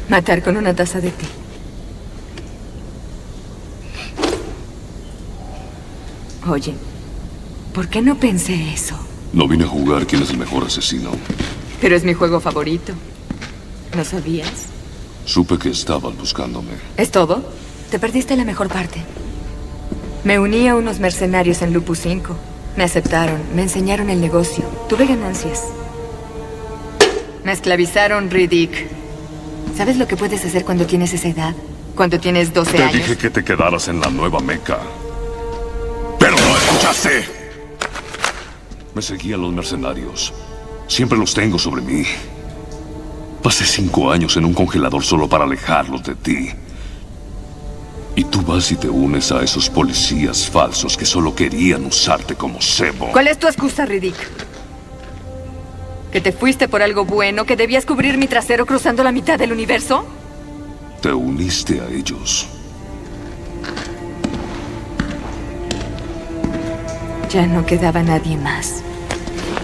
Matar con una taza de té. Oye, ¿por qué no pensé eso? No vine a jugar quién es el mejor asesino. Pero es mi juego favorito. ¿No sabías? Supe que estaban buscándome. ¿Es todo? Te perdiste la mejor parte. Me uní a unos mercenarios en Lupus 5. Me aceptaron, me enseñaron el negocio. Tuve ganancias. Me esclavizaron, Riddick. ¿Sabes lo que puedes hacer cuando tienes esa edad? Cuando tienes 12 Te años. dije que te quedaras en la nueva Meca. ¡Pero no escuchaste! Me seguían los mercenarios. Siempre los tengo sobre mí. Pasé 5 años en un congelador solo para alejarlos de ti. Y tú vas y te unes a esos policías falsos que solo querían usarte como cebo. ¿Cuál es tu excusa, Riddick? ¿Que te fuiste por algo bueno? ¿Que debías cubrir mi trasero cruzando la mitad del universo? Te uniste a ellos. Ya no quedaba nadie más.